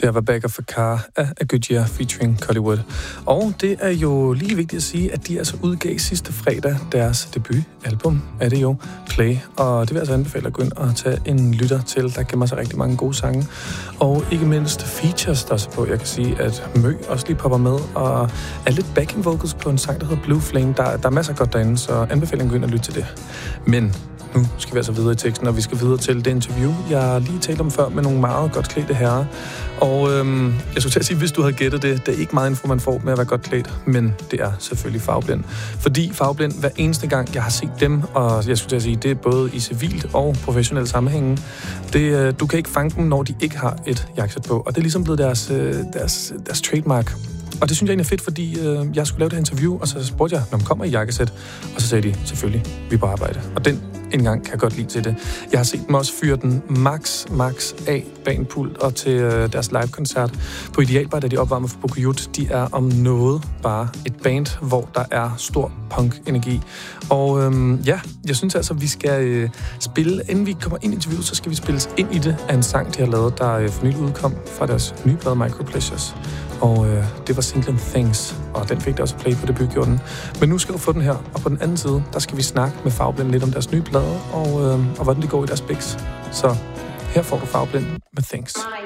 Det var Back of a Car af Agudja featuring Collywood. Og det er jo lige vigtigt at sige, at de altså udgav sidste fredag deres debutalbum, er det jo, Play. Og det vil altså anbefale at gå ind og tage en lytter til. Der gemmer sig rigtig mange gode sange. Og ikke mindst features der så på. Jeg kan sige, at Mø også lige popper med og er lidt backing vocals på en sang, der hedder Blue Flame. Der er masser af godt derinde, så anbefaling at gå ind og lytte til det. Men nu skal vi altså videre i teksten, og vi skal videre til det interview, jeg lige talte om før med nogle meget godt klædte herrer. Og jeg skulle til at sige, hvis du havde gættet det, det er ikke meget info, man får med at være godt klædt, men det er selvfølgelig Farveblind. Fordi Farveblind, hver eneste gang, jeg har set dem, og jeg skulle til at sige, det er både i civilt og professionelle sammenhænge, du kan ikke fange dem, når de ikke har et jakkesæt på. Og det er ligesom blevet deres trademark. Og det synes jeg egentlig er fedt, fordi jeg skulle lave det her interview, og så spurgte jeg, når man kommer i jakkesæt, og så sagde de, selvfølgelig, vi er på arbejde. Og den indgang kan jeg godt lide til det. Jeg har set dem også fyre den max af bag en pult og til deres live-koncert på Idealbar, da de opvarmer for Bokujut. De er om noget bare et band, hvor der er stor punk-energi. Og jeg synes altså, vi skal spille, inden vi kommer ind i interviewet, så skal vi spilles ind i det af en sang, de har lavet, der for nylig udkom fra deres nye plade Micropleasures. Og det var singlen Things, og den fik der også play på debutgjorten. Men nu skal du få den her, og på den anden side, der skal vi snakke med Farveblind lidt om deres nye plade, og hvordan det går i deres biks. Så her får du Farveblind med Things.